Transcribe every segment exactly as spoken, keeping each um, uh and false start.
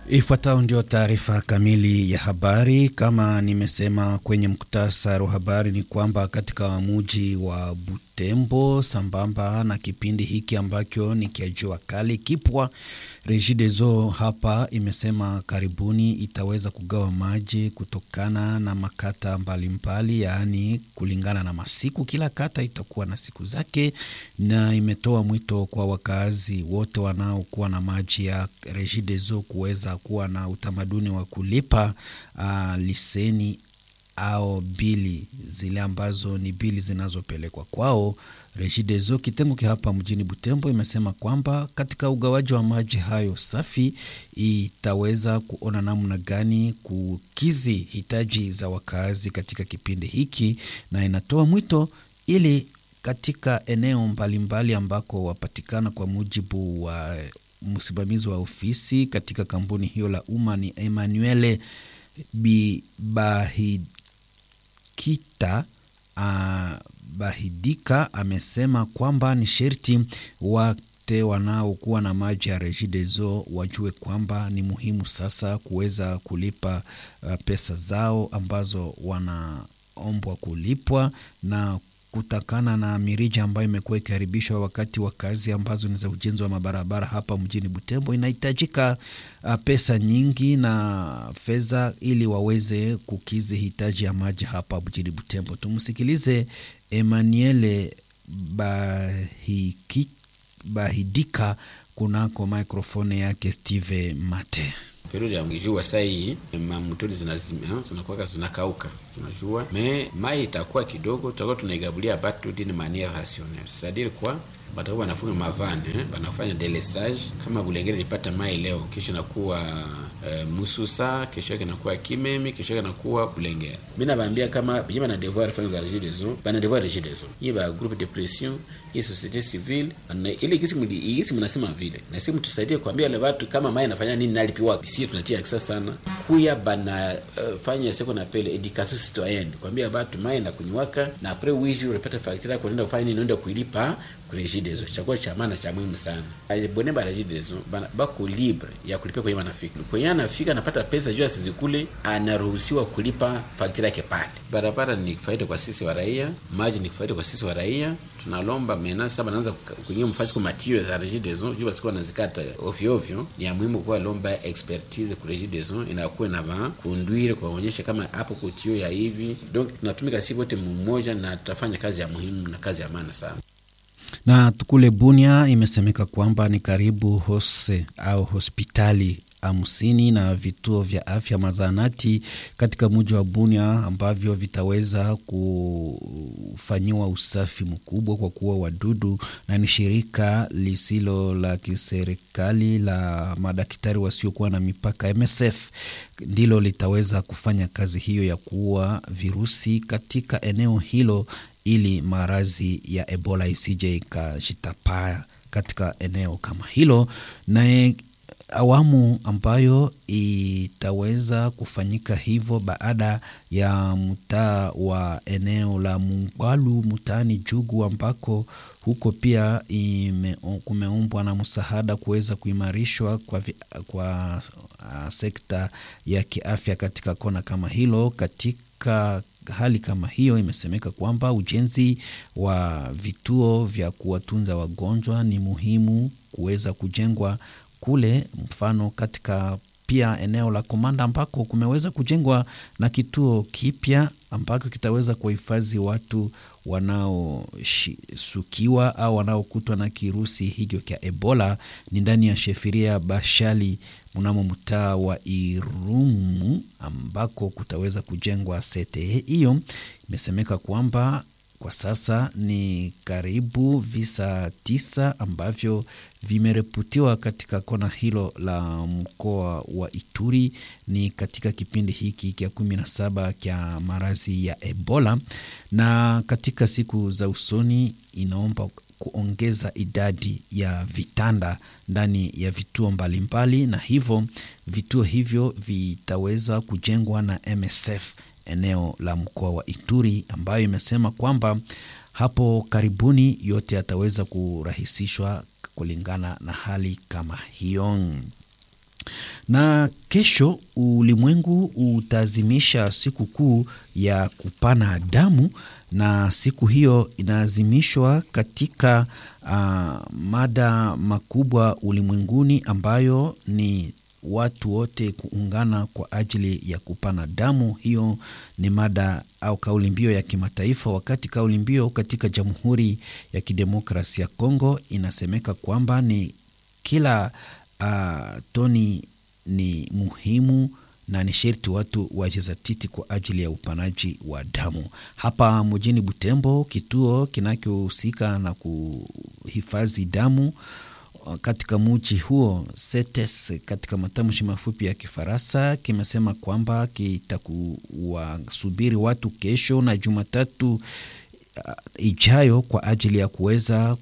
Ifuatayo ndio taarifa kamili ya habari. Kama nimesema kwenye mkutasari wa habari ni kwamba katika mji wa Butembo, sambamba na kipindi hiki ambacho ni kia jua kali kipwa, Regideso hapa imesema karibuni itaweza kugawa maji kutokana na makata mbalimbali, yaani kulingana na masiku. Kila kata itakuwa na siku zake, na imetoa mwito kwa wakazi wote wanaokuwa na maji ya Regideso kuweza kuwa na utamaduni wa kulipa uh, liseni au bili zile ambazo ni bili zinazopelekwa kwao. Regideso kitengo kia hapa mjini Butembo imesema kwamba katika ugawaji wa maji hayo safi itaweza kuona namna gani kukizi hitaji za wakazi katika kipindi hiki, na inatoa mwito ili katika eneo mbalimbali ambako wapatikana, kwa mujibu wa msimamizi wa ofisi katika kampuni hiyo la umma ni Emmanuel Bahidika uh, Bahidika amesema kwamba ni sherti wate wanaokuwa na maji ya Regideso wajue kwamba ni muhimu sasa kuweza kulipa uh, pesa zao ambazo wanaombwa kulipwa, na kutakana na mirija ambayo imekuwa ikiharibishwa wakati wa kazi ambazo ni za ujenzi wa mabarabara hapa mjini Butembo. Inahitajika uh, pesa nyingi na fedha ili waweze kukizi hitaji ya maji hapa mjini Butembo. Tumsikilize Emmanuel Bahiki, Bahidika kunako microphone yake Steve Mate. Periodi ya mjua saa hii mamutoni zinazimia, zinakuwa zinakauka. Unajua, me mai itakuwa kidogo, tutakuwa tunaigabulia batu d'une manière rationnelle. C'est-à-dire quoi? Batakuwa wanafunga mavane, eh? Banafanya delestage. Kama Bulengere nipata mai leo, kesho nakuwa uh, Mususa, kesho yake nakuwa Kimemi, kesho yake nakuwa Bulengere. Mimi nawaambia kama bima na devoir faire za Regideso, bana devoir Regideso. Hii ba groupe de pression, hii société civile, na ile kisi mdi hii mnasema vile. Na sisi mtusaidie kuambia wale watu kama mai nafanya nini nalipiwa. Sisi tunatia aksa sana. Kuya bana uh, fanya seko na pele education citoyenne. Kuambia watu mai na kunywaka na après huit jours repete facture kwa nenda kufanya nini, nenda kuilipa Regideso. Chakua cha maana cha muhimu sana. Bone ba Regideso bako libre ya kulipa kwa yeye anafika. Kwa yeye anafika anapata pesa juu asizikule, anaruhusiwa kulipa faktura yake pale. Barabara ni faida kwa sisi wa raia, maji ni faida kwa sisi wa raia. Tunalomba mena sasa banaanza kunywa mfasi kwa matio za Regideso juu basikuwa nazikata ovyo ovyo. Ni ya muhimu kwa lomba expertise kwa Regideso inakuwa na ba kunduire kwa kuonyesha kama hapo kutio ya hivi. Donc tunatumika sisi wote mmoja na tutafanya kazi ya muhimu na kazi ya maana sana. Na tukule Bunia imesemeka kwamba ni karibu hose au hospitali hamsini na vituo vya afya mazanati katika mji wa Bunia ambavyo vitaweza kufanyiwa usafi mkubwa kwa kuwa wadudu, na ni shirika lisilo la kiserikali la madaktari wasiokuwa na mipaka M S F ndilo litaweza kufanya kazi hiyo ya kuua virusi katika eneo hilo, ili maradhi ya Ebola isije ikajitapaa katika eneo kama hilo. Na awamu ambayo itaweza kufanyika hivyo baada ya mtaa wa eneo la Mungwalu mtaani Jugu, ambako huko pia ime, kumeumbwa na msaada kuweza kuimarishwa kwa, vi, kwa uh, sekta ya kiafya katika kona kama hilo. Katika hali kama hiyo imesemeka kwamba ujenzi wa vituo vya kuwatunza wagonjwa ni muhimu kuweza kujengwa kule, mfano katika pia eneo la Komanda ambako kumeweza kujengwa na kituo kipya ambako kitaweza kuhifadhi watu wanaosukiwa au wanaokutwa na kirusi hicho cha Ebola. Ni ndani ya shefiria Bashali mnamo mtaa wa Irumu ambako kutaweza kujengwa sete hiyo. Imesemeka kwamba kwa sasa ni karibu visa tisa ambavyo vimereputiwa katika kona hilo la mkoa wa Ituri, ni katika kipindi hiki kia kumi na saba kia maradhi ya Ebola. Na katika siku za usoni inaomba kuongeza idadi ya vitanda ndani ya vituo mbalimbali, na hivyo vituo hivyo vitaweza kujengwa na M S F eneo la mkoa wa Ituri, ambayo imesema kwamba hapo karibuni yote yataweza kurahisishwa kulingana na hali kama hiyo. Na kesho ulimwengu utaadhimisha siku kuu ya kupana damu, na siku hiyo inaadhimishwa katika uh, mada makubwa ulimwenguni ambayo ni watu wote kuungana kwa ajili ya kupana damu. Hiyo ni mada au kauli mbiu ya kimataifa, wakati kauli mbiu katika Jamhuri ya Kidemokrasia ya Kongo inasemeka kwamba ni kila uh, toni ni muhimu na ni sherti watu wajizatiti kwa ajili ya upanaji wa damu. Hapa mjini Butembo, kituo kinachohusika na kuhifadhi damu katika mji huo, C E T E S katika matamshi mafupi ya Kifaransa, kimesema kwamba kitakuwasubiri watu kesho na Jumatatu uh, ijayo kwa ajili ya kuweza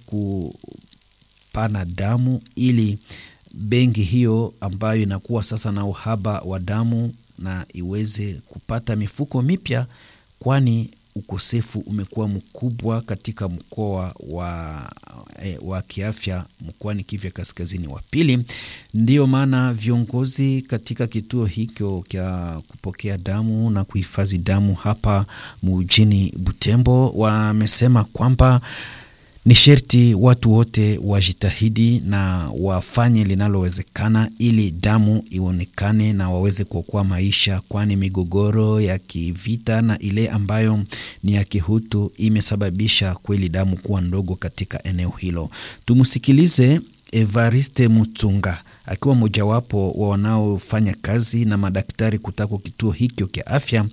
kupana damu, ili benki hiyo ambayo inakuwa sasa na uhaba wa damu na iweze kupata mifuko mipya, kwani ukosefu umekuwa mkubwa katika mkoa wa, eh, wa kiafya mkoani Kivu Kaskazini wa pili. Ndiyo maana viongozi katika kituo hicho cha kupokea damu na kuhifadhi damu hapa mjini Butembo wamesema kwamba ni sherti watu wote wajitahidi na wafanye linalowezekana ili damu ionekane na waweze kuokoa maisha, kwani migogoro ya kivita na ile ambayo ni ya kihutu imesababisha kweli damu kuwa ndogo katika eneo hilo. Tumusikilize Evariste Mutunga akiwa mojawapo wa wanaofanya kazi na madaktari kutako kituo hicho cha afya.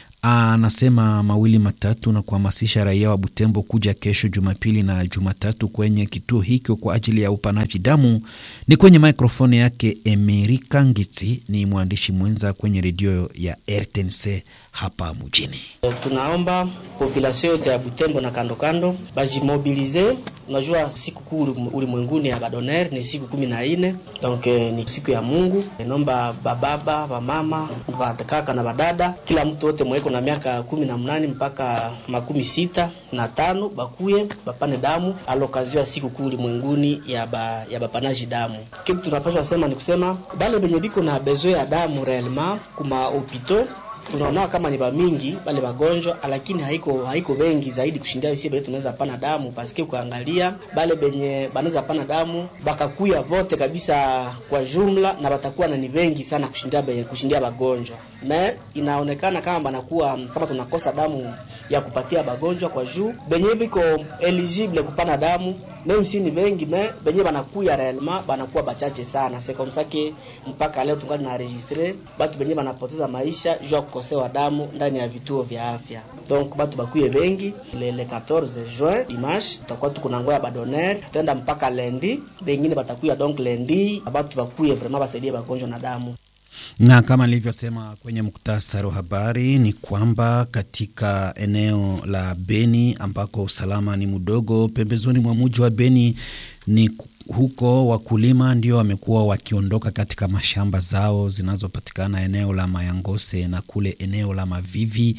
Anasema mawili matatu na kuhamasisha raia wa Butembo kuja kesho Jumapili na Jumatatu kwenye kituo hicho kwa ajili ya upanaji damu. Ni kwenye mikrofoni yake Emerika Ngiti, ni mwandishi mwenza kwenye redio ya R T N C hapa mjini. Tunaomba population yote ya Butembo na kando kando bajimobilize. Unajua siku kuu ulimwenguni ya badoner ni siku kumi na nne, donc ni siku ya Mungu. Naomba bababa, bamama, bakaka na badada, kila mtu wote mweko na miaka kumi na mnane mpaka makumi sita na tano bakuye bapane damu alokazio ya siku kuu ulimwenguni ya ba, ya bapanaji damu. Kitu tunapaswa sema ni kusema bale benye biko na besoin ya damu réellement kuma hopitaux tunaona kama ni ba mingi bale bagonjwa, lakini haiko haiko wengi zaidi kushindia sisi bale tunaweza pana damu, paske kuangalia bale benye banaweza pana damu bakakuya vote kabisa kwa jumla na batakuwa na ni wengi sana kushindia benye kushindia bagonjwa. Na inaonekana kama banakuwa kama tunakosa damu ya kupatia bagonjwa kwa juu benye biko eligible kupana damu, même si ni wengi mais benye banakuya réellement banakuwa bachache sana. C'est comme ça que mpaka leo tungali na enregistrer batu benye banapoteza maisha juu kukosewa damu ndani ya vituo vya afya. Donc batu bakuye wengi le, le quatorze juin dimanche tutakuwa tuko na ngoya badoner, tenda mpaka lundi bengine batakuya, donc lundi batu bakuye vraiment basaidie bagonjwa na damu. Na kama nilivyosema kwenye muktasari wa habari ni kwamba katika eneo la Beni ambako usalama ni mdogo pembezoni mwa mji wa Beni, ni huko wakulima ndio wamekuwa wakiondoka katika mashamba zao zinazopatikana eneo la Mayangose na kule eneo la Mavivi,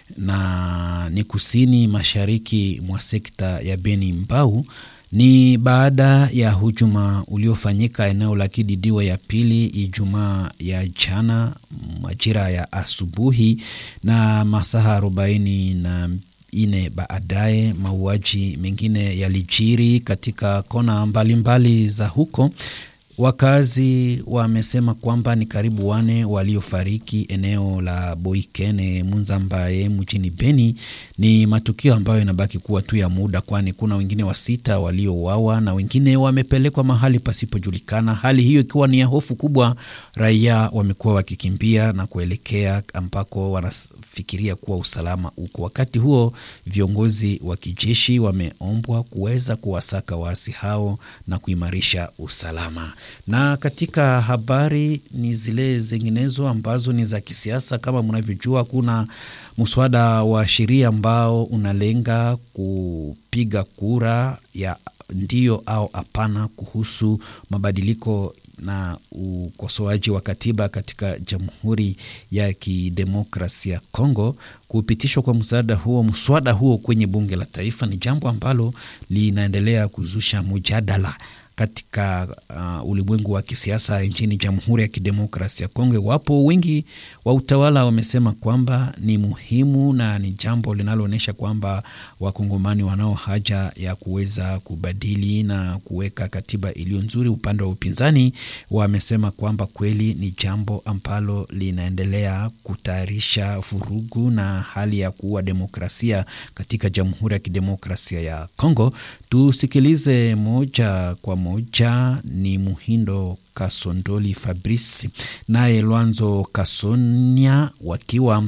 na ni kusini mashariki mwa sekta ya Beni Mbau. Ni baada ya hujuma uliofanyika eneo la Kididiwe ya pili Ijumaa ya jana majira ya asubuhi, na masaha arobaini na ine baadaye mauaji mengine yalijiri katika kona mbalimbali mbali za huko. Wakazi wamesema kwamba ni karibu wane waliofariki eneo la Boikene Munzambaye mjini Beni. Ni matukio ambayo inabaki kuwa tu ya muda, kwani kuna wengine wa sita waliouawa na wengine wamepelekwa mahali pasipojulikana. Hali hiyo ikiwa ni ya hofu kubwa, raia wamekuwa wakikimbia na kuelekea ambako wanafikiria kuwa usalama uko. Wakati huo viongozi wa kijeshi wameombwa kuweza kuwasaka waasi hao na kuimarisha usalama. Na katika habari ni zile zinginezo ambazo ni za kisiasa. Kama mnavyojua, kuna muswada wa sheria ambao unalenga kupiga kura ya ndio au hapana kuhusu mabadiliko na ukosoaji wa katiba katika Jamhuri ya Kidemokrasia Kongo. Kupitishwa kwa mswada huo mswada huo kwenye bunge la taifa ni jambo ambalo linaendelea kuzusha mjadala katika uh, ulimwengu wa kisiasa nchini Jamhuri ya Kidemokrasia ya Kongo. Wapo wengi wa utawala wamesema kwamba ni muhimu na ni jambo linaloonyesha kwamba wakongomani wanao haja ya kuweza kubadili na kuweka katiba iliyo nzuri. Upande wa upinzani wamesema kwamba kweli ni jambo ambalo linaendelea kutayarisha vurugu na hali ya kuua demokrasia katika Jamhuri ya Kidemokrasia ya Kongo. Tusikilize moja kwa moja ni Muhindo Kasondoli Fabrice naye Lwanzo Kasonia wakiwa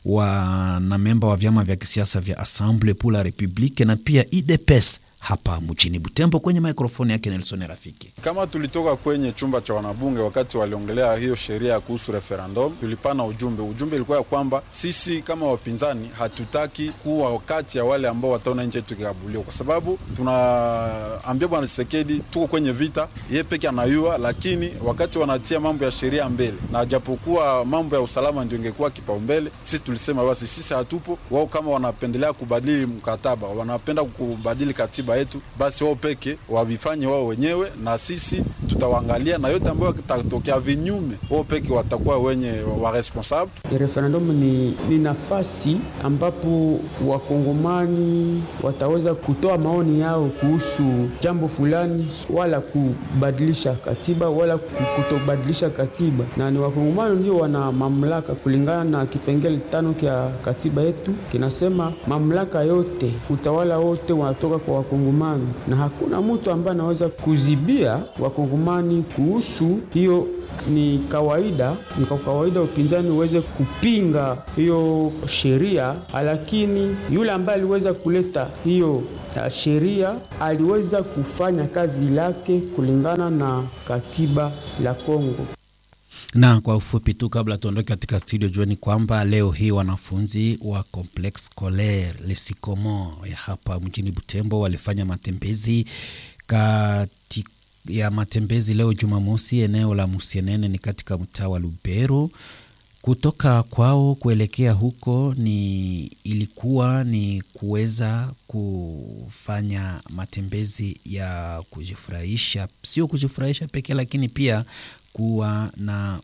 wana memba wa vyama vya kisiasa vya Assemblée pour la République na pia I D P S hapa mjini Butembo. Kwenye mikrofoni yake Nelson Rafiki. Kama tulitoka kwenye chumba cha wanabunge wakati waliongelea hiyo sheria kuhusu referendum, tulipana ujumbe. Ujumbe ilikuwa ya kwamba sisi kama wapinzani hatutaki kuwa wakati ya wale ambao wataona nchi yetu ikikabuliwa, kwa sababu tunaambia Bwana Tshisekedi tuko kwenye vita, yeye peke anayua, lakini wakati wanatia mambo ya sheria mbele na japokuwa mambo ya usalama ndio ingekuwa kipaumbele, sisi tulisema basi sisi hatupo. Wao kama wanapendelea kubadili mkataba, wanapenda kubadili katiba yetu, basi wao peke wavifanye wao wenyewe na sisi tutawaangalia, na yote ambayo yatatokea vinyume wao peke watakuwa wenye wa responsable. Referendum ni, ni nafasi ambapo wakongomani wataweza kutoa maoni yao kuhusu jambo fulani, wala kubadilisha katiba wala kutobadilisha katiba, na ni wakongomani ndio wana mamlaka kulingana na kipengele tano kia katiba yetu. Kinasema mamlaka yote, utawala wote wanatoka kwa wakongomani, na hakuna mtu ambaye anaweza kuzibia wakongomani kuhusu hiyo. Ni kawaida, ni kwa kawaida upinzani uweze kupinga hiyo sheria, lakini yule ambaye aliweza kuleta hiyo sheria aliweza kufanya kazi lake kulingana na katiba la Kongo. Na kwa ufupi tu kabla tuondoke katika studio, jueni kwamba leo hii wanafunzi wa Complexe Scolaire Le Sycomore ya hapa mjini Butembo walifanya matembezi katika ya matembezi leo Jumamosi eneo la Musienene ni katika mtaa wa Lubero. Kutoka kwao kuelekea huko ni ilikuwa ni kuweza kufanya matembezi ya kujifurahisha, sio kujifurahisha pekee, lakini pia kuwa na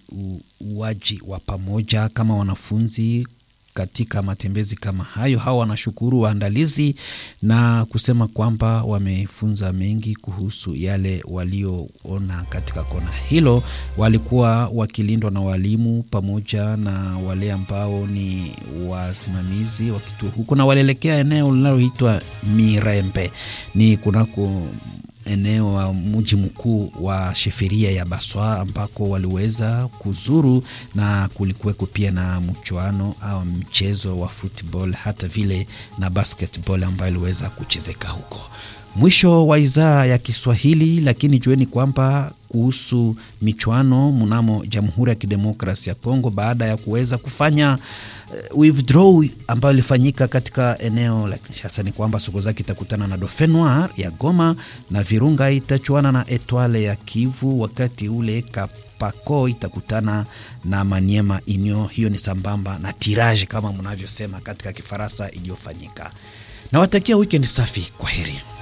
uwaji wa pamoja kama wanafunzi katika matembezi kama hayo. Hawa wanashukuru waandalizi na kusema kwamba wamefunza mengi kuhusu yale walioona katika kona hilo. Walikuwa wakilindwa na walimu pamoja na wale ambao ni wasimamizi wa kituo huko, na walielekea eneo linaloitwa Mirembe, ni kunako eneo wa mji mkuu wa sheferia ya Baswa, ambako waliweza kuzuru na kulikuweko pia na mchuano au mchezo wa football hata vile na basketball ambayo iliweza kuchezeka huko. Mwisho wa idhaa ya Kiswahili, lakini jueni kwamba kuhusu michuano mnamo Jamhuri ya Kidemokrasia ya Kongo baada ya kuweza kufanya uh, withdraw ambayo ilifanyika katika eneo la Kinshasa, ni kwamba Sokozaki itakutana na Dauphin Noir ya Goma na Virunga itachuana na Etoile ya Kivu, wakati ule Kapako itakutana na Maniema Inyo. Hiyo ni sambamba na tirage kama mnavyosema katika Kifaransa iliyofanyika. Na watakia weekend safi. Kwaheri.